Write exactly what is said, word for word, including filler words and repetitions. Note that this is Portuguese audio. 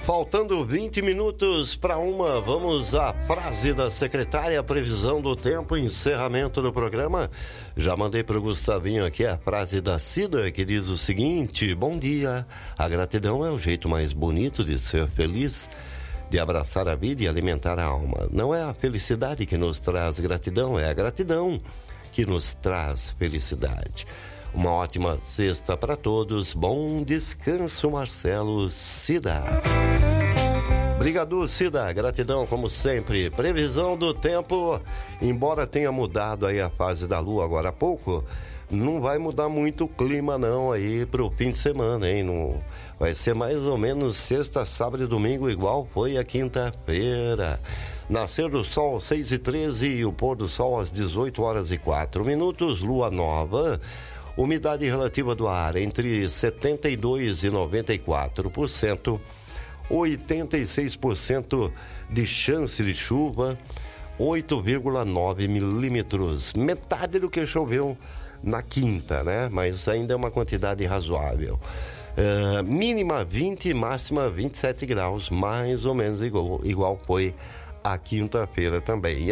Faltando vinte minutos para uma, vamos à frase da secretária, previsão do tempo, encerramento do programa. Já mandei para o Gustavinho aqui a frase da Cida, que diz o seguinte: bom dia, a gratidão é o jeito mais bonito de ser feliz, de abraçar a vida e alimentar a alma. Não é a felicidade que nos traz gratidão, é a gratidão que nos traz felicidade. Uma ótima sexta para todos. Bom descanso, Marcelo Cida. Obrigado, Cida. Gratidão, como sempre. Previsão do tempo, embora tenha mudado aí a fase da lua agora há pouco, não vai mudar muito o clima não aí pro fim de semana, hein? Não, vai ser mais ou menos sexta, sábado e domingo igual foi a quinta-feira. Nascer do sol às seis e treze e o pôr do sol às dezoito horas e quatro minutos, lua nova. Umidade relativa do ar entre setenta e dois por cento e noventa e quatro por cento, oitenta e seis por cento de chance de chuva, oito vírgula nove milímetros, metade do que choveu na quinta, né? Mas ainda é uma quantidade razoável. Uh, mínima vinte, máxima vinte e sete graus, mais ou menos igual, igual foi a quinta-feira também.